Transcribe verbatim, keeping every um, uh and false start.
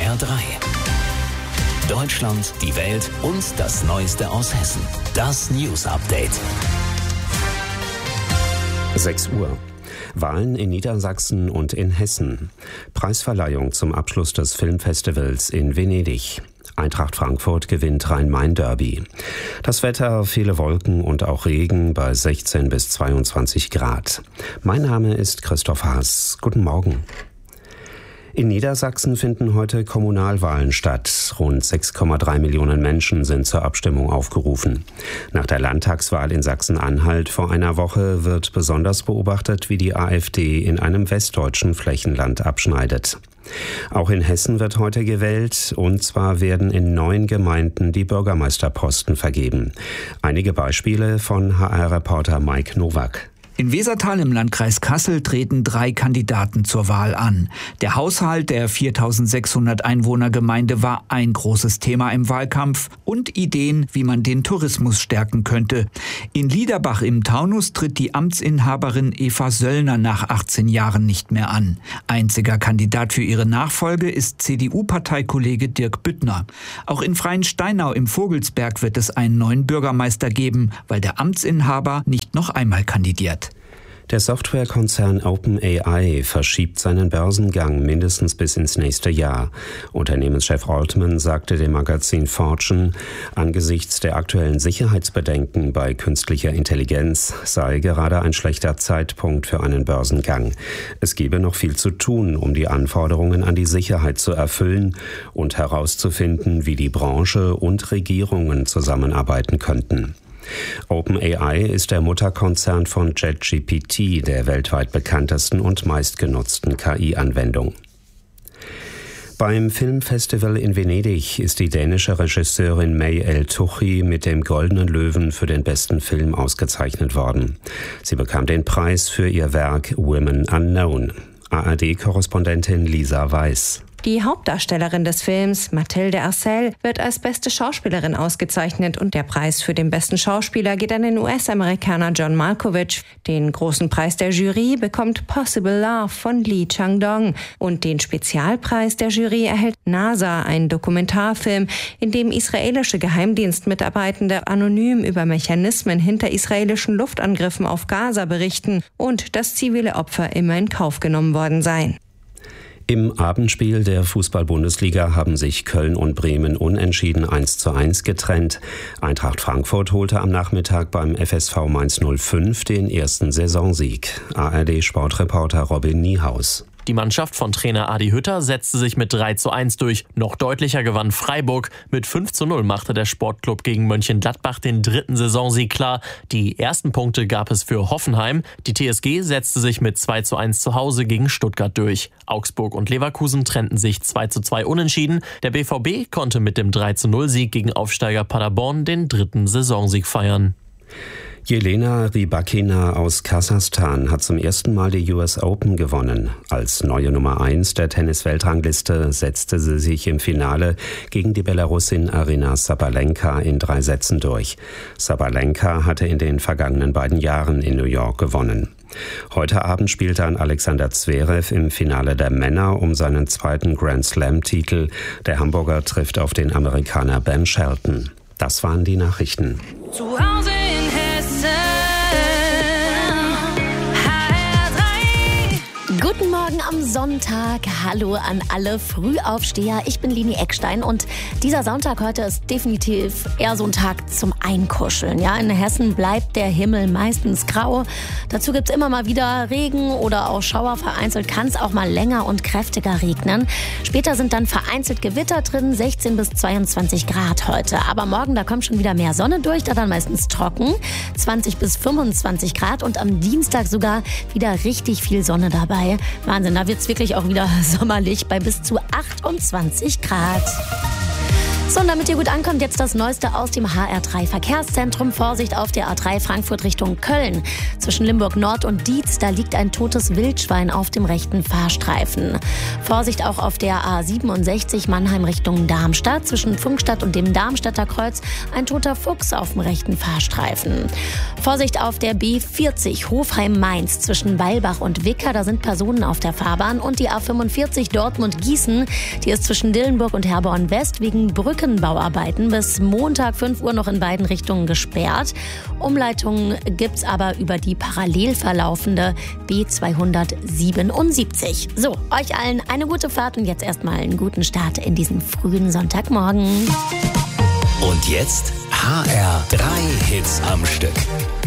R drei. Deutschland, die Welt und das Neueste aus Hessen. Das News Update. sechs Uhr. Wahlen in Niedersachsen und in Hessen. Preisverleihung zum Abschluss des Filmfestivals in Venedig. Eintracht Frankfurt gewinnt Rhein-Main-Derby. Das Wetter, viele Wolken und auch Regen bei sechzehn bis zweiundzwanzig Grad. Mein Name ist Christoph Haas. Guten Morgen. In Niedersachsen finden heute Kommunalwahlen statt. Rund sechs Komma drei Millionen Menschen sind zur Abstimmung aufgerufen. Nach der Landtagswahl in Sachsen-Anhalt vor einer Woche wird besonders beobachtet, wie die AfD in einem westdeutschen Flächenland abschneidet. Auch in Hessen wird heute gewählt, und zwar werden in neun Gemeinden die Bürgermeisterposten vergeben. Einige Beispiele von H R-Reporter Mike Nowak. In Wesertal im Landkreis Kassel treten drei Kandidaten zur Wahl an. Der Haushalt der viertausendsechshundert Einwohnergemeinde war ein großes Thema im Wahlkampf und Ideen, wie man den Tourismus stärken könnte. In Liederbach im Taunus tritt die Amtsinhaberin Eva Söllner nach achtzehn Jahren nicht mehr an. Einziger Kandidat für ihre Nachfolge ist C D U-Parteikollege Dirk Büttner. Auch in Freiensteinau im Vogelsberg wird es einen neuen Bürgermeister geben, weil der Amtsinhaber nicht noch einmal kandidiert. Der Softwarekonzern OpenAI verschiebt seinen Börsengang mindestens bis ins nächste Jahr. Unternehmenschef Altman sagte dem Magazin Fortune, angesichts der aktuellen Sicherheitsbedenken bei künstlicher Intelligenz sei gerade ein schlechter Zeitpunkt für einen Börsengang. Es gebe noch viel zu tun, um die Anforderungen an die Sicherheit zu erfüllen und herauszufinden, wie die Branche und Regierungen zusammenarbeiten könnten. OpenAI ist der Mutterkonzern von ChatGPT, der weltweit bekanntesten und meistgenutzten K I-Anwendung. Beim Filmfestival in Venedig ist die dänische Regisseurin May El-Tuchy mit dem Goldenen Löwen für den besten Film ausgezeichnet worden. Sie bekam den Preis für ihr Werk Women Unknown. A R D-Korrespondentin Lisa Weiß. Die Hauptdarstellerin des Films, Mathilde Arcel, wird als beste Schauspielerin ausgezeichnet und der Preis für den besten Schauspieler geht an den U S-Amerikaner John Malkovich. Den großen Preis der Jury bekommt Possible Love von Lee Chang-dong und den Spezialpreis der Jury erhält NASA, ein Dokumentarfilm, in dem israelische Geheimdienstmitarbeitende anonym über Mechanismen hinter israelischen Luftangriffen auf Gaza berichten und dass zivile Opfer immer in Kauf genommen worden seien. Im Abendspiel der Fußball-Bundesliga haben sich Köln und Bremen unentschieden eins zu eins getrennt. Eintracht Frankfurt holte am Nachmittag beim F S V Mainz null fünf den ersten Saisonsieg. A R D-Sportreporter Robin Niehaus. Die Mannschaft von Trainer Adi Hütter setzte sich mit drei zu eins durch. Noch deutlicher gewann Freiburg. Mit fünf zu null machte der Sportclub gegen Mönchengladbach den dritten Saisonsieg klar. Die ersten Punkte gab es für Hoffenheim. Die T S G setzte sich mit zwei zu eins zu Hause gegen Stuttgart durch. Augsburg und Leverkusen trennten sich zwei zu zwei unentschieden. Der B V B konnte mit dem drei zu null Sieg gegen Aufsteiger Paderborn den dritten Saisonsieg feiern. Jelena Rybakina aus Kasachstan hat zum ersten Mal die U S Open gewonnen. Als neue Nummer eins der Tennis-Weltrangliste setzte sie sich im Finale gegen die Belarusin Aryna Sabalenka in drei Sätzen durch. Sabalenka hatte in den vergangenen beiden Jahren in New York gewonnen. Heute Abend spielt dann Alexander Zverev im Finale der Männer um seinen zweiten Grand-Slam-Titel. Der Hamburger trifft auf den Amerikaner Ben Shelton. Das waren die Nachrichten. Zu Hause in Hessen, H R drei. Guten Morgen am Sonntag. Hallo an alle Frühaufsteher. Ich bin Lini Eckstein und dieser Sonntag heute ist definitiv eher so ein Tag zum Einkuscheln. Ja, in Hessen bleibt der Himmel meistens grau. Dazu gibt es immer mal wieder Regen oder auch Schauer. Vereinzelt kann es auch mal länger und kräftiger regnen. Später sind dann vereinzelt Gewitter drin, sechzehn bis zweiundzwanzig Grad heute. Aber morgen, da kommt schon wieder mehr Sonne durch, da dann meistens trocken, zwanzig bis fünfundzwanzig Grad und am Dienstag sogar wieder richtig viel Sonne dabei. Wahnsinn, da wird es wirklich auch wieder sommerlich bei bis zu achtundzwanzig Grad. So, und damit ihr gut ankommt, jetzt das Neueste aus dem H R drei Verkehrszentrum. Vorsicht auf der A drei Frankfurt Richtung Köln. Zwischen Limburg Nord und Dietz, da liegt ein totes Wildschwein auf dem rechten Fahrstreifen. Vorsicht auch auf der A siebenundsechzig Mannheim Richtung Darmstadt. Zwischen Pfungstadt und dem Darmstadter Kreuz ein toter Fuchs auf dem rechten Fahrstreifen. Vorsicht auf der B vierzig Hofheim-Mainz zwischen Weilbach und Wicker. Da sind Personen auf der Fahrbahn. Und die A fünfundvierzig Dortmund-Gießen, die ist zwischen Dillenburg und Herborn West wegen Brückenbauarbeiten bis Montag fünf Uhr noch in beiden Richtungen gesperrt. Umleitungen gibt's aber über die parallel verlaufende B zweihundertsiebenundsiebzig. So, euch allen eine gute Fahrt und jetzt erstmal einen guten Start in diesen frühen Sonntagmorgen. Und jetzt H R drei Hits am Stück.